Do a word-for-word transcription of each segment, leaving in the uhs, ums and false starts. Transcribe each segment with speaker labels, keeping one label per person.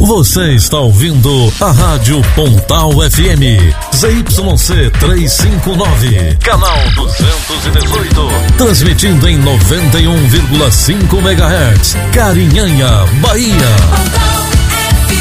Speaker 1: Você está ouvindo a Rádio Pontal F M, Z Y C trezentos e cinquenta e nove, canal duzentos e dezoito, transmitindo em noventa e um vírgula cinco megahertz, Carinhanha, Bahia. Pontal F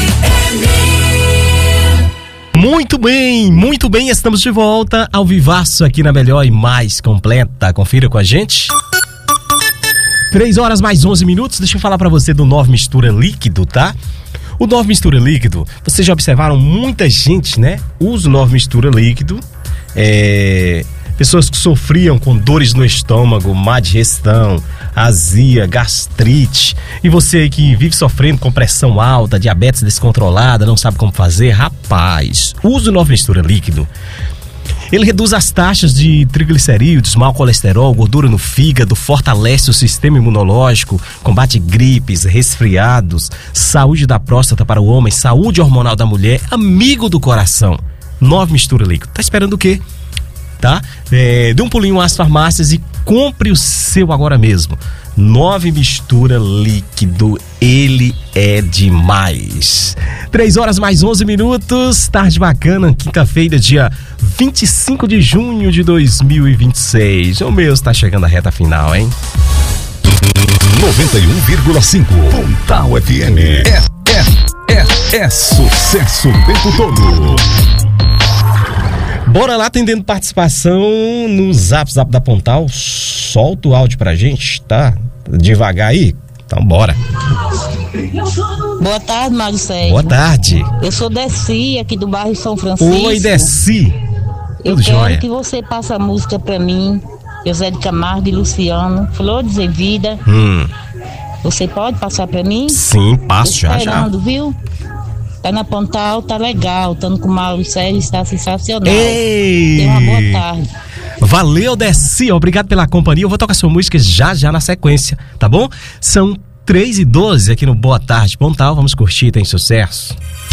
Speaker 2: M. Muito bem, muito bem, estamos de volta ao vivaço aqui na melhor e mais completa. Confira com a gente. três horas mais onze minutos, deixa eu falar pra você do Nove Mistura Líquido, tá? O Nove Mistura Líquido, vocês já observaram, muita gente, né, usa o Nove Mistura Líquido, é, pessoas que sofriam com dores no estômago, má digestão, azia, gastrite, e você aí que vive sofrendo com pressão alta, diabetes descontrolada, não sabe como fazer, rapaz, use o Nove Mistura Líquido. Ele reduz as taxas de triglicerídeos, mau colesterol, gordura no fígado, fortalece o sistema imunológico, combate gripes, resfriados, saúde da próstata para o homem, saúde hormonal da mulher, amigo do coração. Nove Mistura Líquido. Tá esperando o quê? Tá? É, dê um pulinho às farmácias e compre o seu agora mesmo. Nove Mistura Líquido, ele é demais. Três horas mais onze minutos, tarde bacana, quinta-feira, dia vinte e cinco de junho de dois mil e vinte e seis. O meu está chegando à reta final, hein?
Speaker 1: noventa e um vírgula cinco Pontal F M. É, é, é, é sucesso o tempo todo.
Speaker 2: Bora lá, atendendo participação no Zap Zap da Pontal. Solta o áudio pra gente, tá? Devagar aí? Então bora.
Speaker 3: Boa tarde, Mário Sérgio.
Speaker 2: Boa tarde.
Speaker 3: Eu sou Deci, aqui do bairro São Francisco.
Speaker 2: Oi, Deci.
Speaker 3: Eu
Speaker 2: Tudo
Speaker 3: quero
Speaker 2: jóia.
Speaker 3: que você passe a música pra mim, José de Camargo e Luciano, Flores em Vida.
Speaker 2: Hum.
Speaker 3: Você pode passar pra mim?
Speaker 2: Sim, passo já, já.
Speaker 3: Esperando, viu? Tá na Pontal, tá legal. Estando com o Mário Sérgio, está sensacional.
Speaker 2: Ei!
Speaker 3: Tenha uma boa tarde.
Speaker 2: Valeu, Deci, obrigado pela companhia. Eu vou tocar sua música já já na sequência, tá bom? São três e doze aqui no Boa Tarde Pontal. Vamos curtir, tem sucesso.